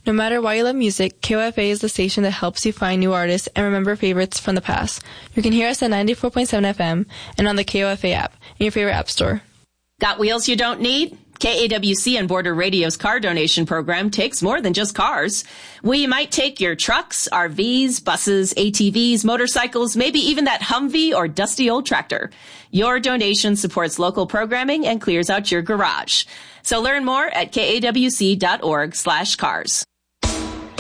No matter why you love music, KOFA is the station that helps you find new artists and remember favorites from the past. You can hear us at 94.7 FM and on the KOFA app in your favorite app store. Got wheels you don't need? KAWC and Border Radio's car donation program takes more than just cars. We might take your trucks, RVs, buses, ATVs, motorcycles, maybe even that Humvee or dusty old tractor. Your donation supports local programming and clears out your garage. So learn more at kawc.org/cars.